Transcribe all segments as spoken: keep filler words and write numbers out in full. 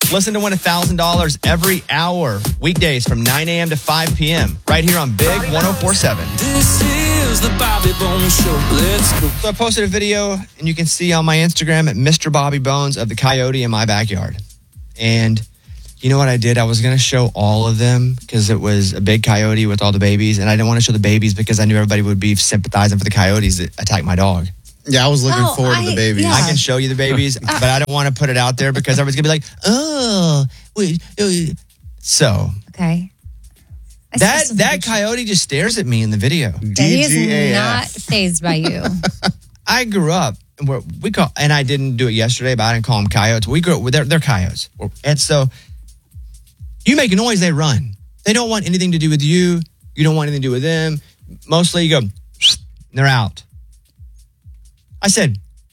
Listen to win one thousand dollars every hour, weekdays from nine a.m. to five p.m. right here on Big one oh four seven. This is the Bobby Bones Show. Let's go. So I posted a video, and you can see on my Instagram at Mister Bobby Bones of the coyote in my backyard. And you know what I did? I was going to show all of them because it was a big coyote with all the babies, and I didn't want to show the babies because I knew everybody would be sympathizing for the coyotes that attacked my dog. Yeah, I was looking Oh, forward I- to the babies. yeah. I can show you the babies, but I don't want to put it out there because everybody's going to be like, oh, wait, wait. So Okay. I that still that think- coyote just stares at me in the video. Yeah, he is D G A F. not phased by you. I grew up where we call, and I didn't do it yesterday, but I didn't call them coyotes. We grew up, they're, they're coyotes. And so you make a noise, they run. They don't want anything to do with you. You don't want anything to do with them. Mostly you go, and they're out. I said,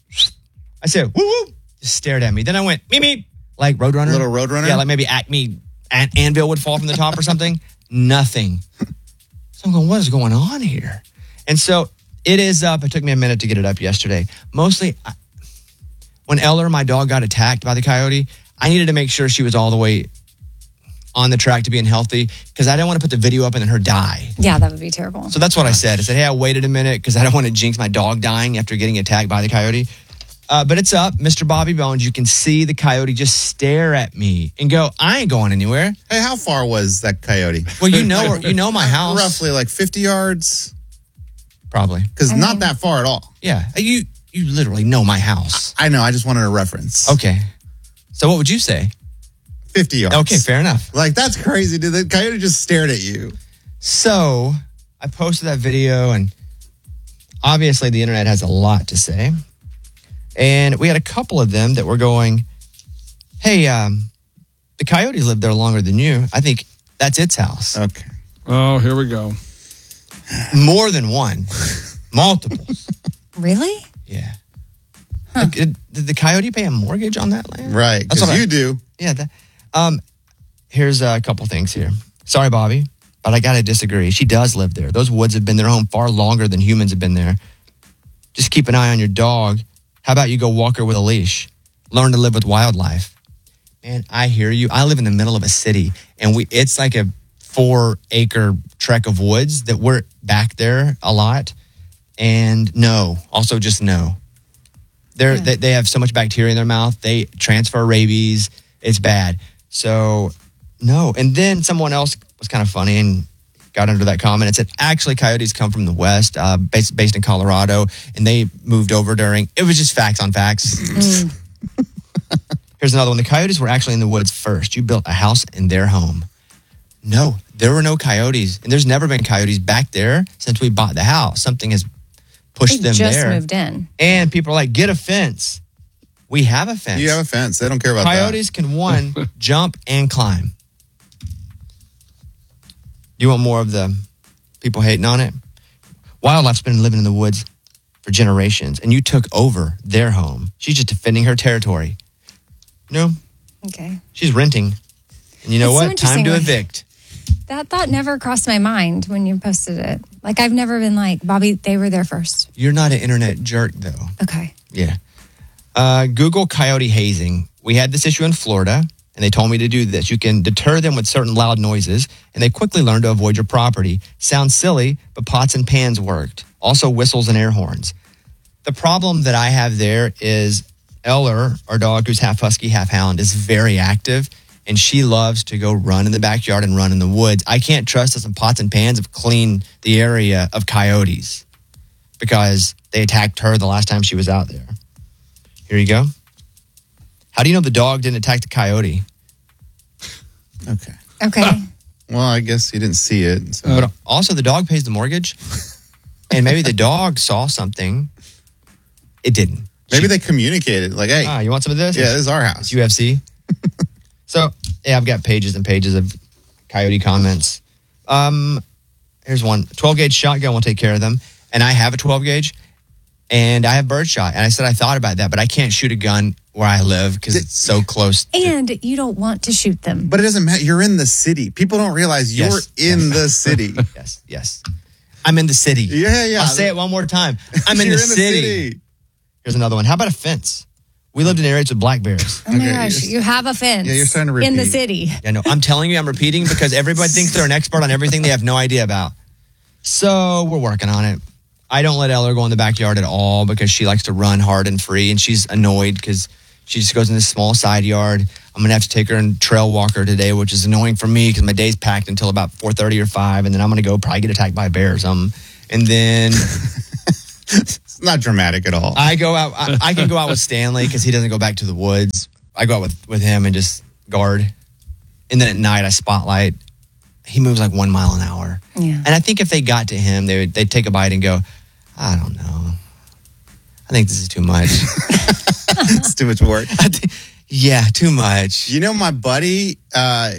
I said, woo woo, just stared at me. Then I went, meep meep, like Roadrunner. Little Roadrunner? Yeah, like maybe Acme an- anvil would fall from the top or something. Nothing. So I'm going, what is going on here? And so it is up. It took me a minute to get it up yesterday. Mostly, I, when Eller, my dog, got attacked by the coyote, I needed to make sure she was all the way on the track to being healthy because I didn't want to put the video up and then her die. Yeah, that would be terrible. So that's what I said. I said, hey, I waited a minute because I don't want to jinx my dog dying after getting attacked by the coyote. Uh, but it's up. Mister Bobby Bones, you can see the coyote just stare at me and go, I ain't going anywhere. Hey, how far was that coyote? Well, you know you know my house. Roughly like fifty yards. Probably. Because I not mean- that far at all. Yeah. You you literally know my house. I know. I just wanted a reference. Okay. So what would you say? fifty yards. Okay, fair enough. Like, that's crazy, dude. The coyote just stared at you. So I posted that video, and obviously the internet has a lot to say. And we had a couple of them that were going, hey, um, the coyotes lived there longer than you. I think that's its house. Okay. Oh, here we go. More than one. Multiples. Really? Yeah. Did, did the coyote pay a mortgage on that land? Right. That's what Because I- you do. Yeah. That, um, here's a couple things here. Sorry, Bobby, but I got to disagree. She does live there. Those woods have been their home far longer than humans have been there. Just keep an eye on your dog. How about you go walk her with a leash? Learn to live with wildlife. Man, I hear you. I live in the middle of a city, and we it's like a four acre trek of woods that we're back there a lot. And no, also just no. They're, Yeah. they, they have so much bacteria in their mouth. They transfer rabies. It's bad. So no. And then someone else was kind of funny and got under that comment and said, actually, coyotes come from the West, uh, based, based in Colorado, and they moved over during, it was just facts on facts. Here's another one. The coyotes were actually in the woods first. You built a house in their home. No, there were no coyotes. And there's never been coyotes back there since we bought the house. Something has pushed They them just there. moved in. And people are like, get a fence. We have a fence. You have a fence. They don't care about Coyotes can, one, jump and climb. You want more of the people hating on it? Wildlife's been living in the woods for generations, and you took over their home. She's just defending her territory. No, Okay. she's renting. And you know It's so what? Time to interesting. evict. That thought never crossed my mind when you posted it. Like, I've never been like, Bobby, they were there first. You're not an internet jerk, though. Okay. Yeah. Uh, Google coyote hazing. We had this issue in Florida, and they told me to do this. You can deter them with certain loud noises, and they quickly learn to avoid your property. Sounds silly, but pots and pans worked. Also, whistles and air horns. The problem that I have there is Eller, our dog, who's half husky, half hound, is very active, and she loves to go run in the backyard and run in the woods. I can't trust that some pots and pans have cleaned the area of coyotes because they attacked her the last time she was out there. Here you go. How do you know the dog didn't attack the coyote? that. Okay. Okay. Well, I guess you didn't see it. So. But also, the dog pays the mortgage, and maybe the dog saw something. It didn't. Maybe they communicated. Like, hey, Ah, you want some of this? yeah, this is our It's house. U F C. So, yeah, I've got pages and pages of coyote comments. Um, here's one. twelve gauge shotgun will take care of them. And I have a twelve gauge, and I have birdshot. And I said I thought about that, but I can't shoot a gun where I live because it's so close. to- And you don't want to shoot them. But it doesn't matter. You're in the city. People don't realize you're Yes. in the city. Yes, yes. I'm in the city. Yeah, yeah. I'll say it one more time. I'm in, You're the, city. Here's another one. How about a fence? We lived in areas with black bears. Oh my Okay, gosh, you're- you have a fence. Yeah, you're starting to in the repeat. city. Yeah, no, I'm telling you, I'm repeating because everybody thinks they're an expert on everything they have no idea about. So we're working on it. I don't let Eller go in the backyard at all because she likes to run hard and free, and she's annoyed because she just goes in this small side yard. I'm going to have to take her and trail walk her today, which is annoying for me because my day's packed until about four thirty or five, and then I'm going to go probably get attacked by a bear or something. And then It's not dramatic at all. I go out. I, I can go out with Stanley because he doesn't go back to the woods. I go out with, with him and just guard. And then at night I spotlight. He moves like one mile an hour. Yeah. And I think if they got to him, they would they'd take a bite and go, I don't know. I think this is too much. It's too much work. I think, yeah, too much. You know, my buddy, uh,